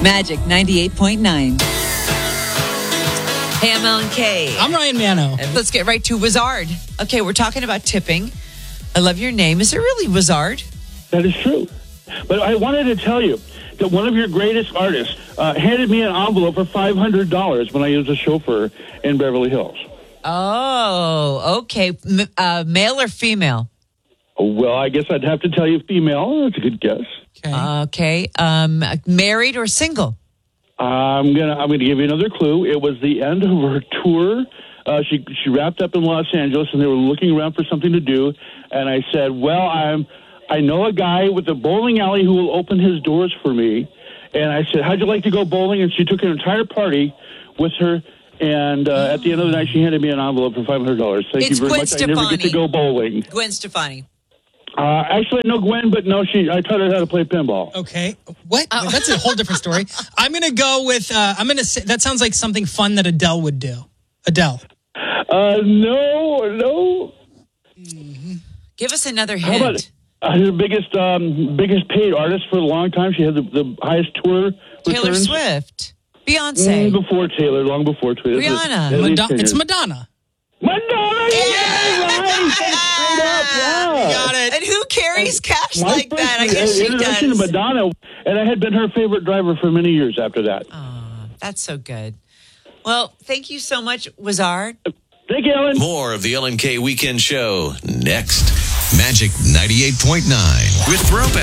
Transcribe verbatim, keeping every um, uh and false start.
Magic ninety-eight point nine. Hey, I'm Ellen K. I'm Ryan Manno. And let's get right to Wizard. Okay, we're talking about tipping. I love your name. Is it really Wizard? That is true. But I wanted to tell you that one of your greatest artists uh, handed me an envelope for five hundred dollars when I was a chauffeur in Beverly Hills. Oh, okay. M- uh, male or female? Well, I guess I'd have to tell you female. That's a good guess. Okay. Okay. Um, married or single? I'm gonna I'm gonna give you another clue. It was the end of her tour. Uh, she she wrapped up in Los Angeles, and they were looking around for something to do. And I said, "Well, I'm I know a guy with a bowling alley who will open his doors for me." And I said, "How'd you like to go bowling?" And she took an entire party with her. And uh, at the end of the night, she handed me an envelope for five hundred dollars. Thank It's you very Gwen much. Stefani. I never get to go bowling. Gwen Stefani. Uh, actually, I know Gwen, but no, she. I taught her how to play pinball. Okay. What? Oh. That's a whole different story. I'm going to go with, uh, I'm going to say, that sounds like something fun that Adele would do. Adele. Uh, no, no. Mm-hmm. Give us another How hint. about uh, her biggest, um, biggest paid artist for a long time? She had the, the highest tour Taylor returns. Swift. Beyonce. Mm, before Taylor, long before Taylor. Rihanna. Mado- it's Madonna. Madonna! Yeah, right! Straight up, yeah. Got it. And who carries cash My like first that? I guess she introduction does. to Madonna, and I had been her favorite driver for many years after that. Oh, that's so good. Well, thank you so much, Wizard. Thank you, Ellen. More of the Ellen K Weekend Show next. Magic ninety-eight point nine with Throwback.